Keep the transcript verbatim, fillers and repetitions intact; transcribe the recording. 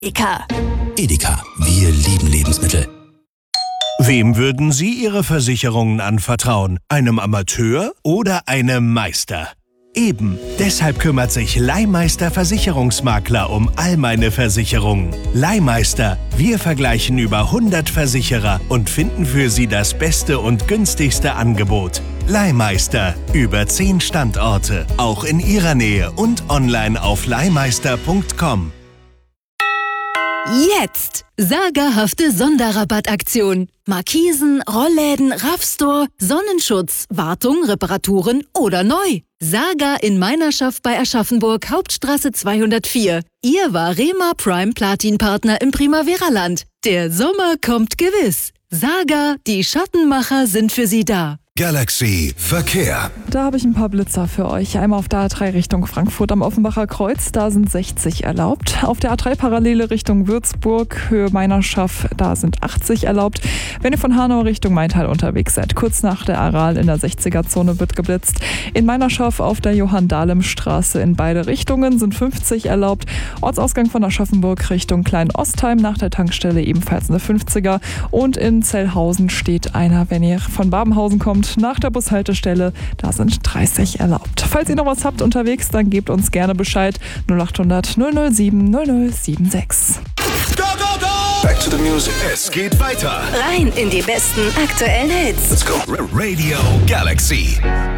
Edeka. Edeka, wir lieben Lebensmittel. Wem würden Sie Ihre Versicherungen anvertrauen? Einem Amateur oder einem Meister? Eben, deshalb kümmert sich Leihmeister Versicherungsmakler um all meine Versicherungen. Leihmeister, wir vergleichen über hundert Versicherer und finden für Sie das beste und günstigste Angebot. Leihmeister, über zehn Standorte, auch in Ihrer Nähe und online auf leihmeister punkt com. Jetzt! Sagerhafte Sonderrabattaktion. Markisen, Rollläden, Raffstore, Sonnenschutz, Wartung, Reparaturen oder neu. Saga in Meinerschaft bei Aschaffenburg, Hauptstraße zweihundertvier. Ihr Varema Prime Platin Partner im Primavera-Land. Der Sommer kommt gewiss. Saga, die Schattenmacher sind für Sie da. Galaxy Verkehr. Da habe ich ein paar Blitzer für euch. Einmal auf der A drei Richtung Frankfurt am Offenbacher Kreuz, da sind sechzig erlaubt. Auf der A drei Parallele Richtung Würzburg, Höhe Meinerschaft, da sind achtzig erlaubt. Wenn ihr von Hanau Richtung Maintal unterwegs seid, kurz nach der Aral in der sechziger-Zone wird geblitzt. In Meinerschaft auf der Johann-Dahlem-Straße in beide Richtungen sind fünfzig erlaubt. Ortsausgang von Aschaffenburg Richtung Klein-Ostheim nach der Tankstelle ebenfalls eine fünfziger. Und in Zellhausen steht einer, wenn ihr von Babenhausen kommt, nach der Bushaltestelle, da sind dreißig erlaubt. Falls ihr noch was habt unterwegs, dann gebt uns gerne Bescheid. null acht hundert null null sieben null null sieben sechs. Go, go, go! Back to the music. Es geht weiter. Rein in die besten aktuellen Hits. Let's go. Radio Galaxy.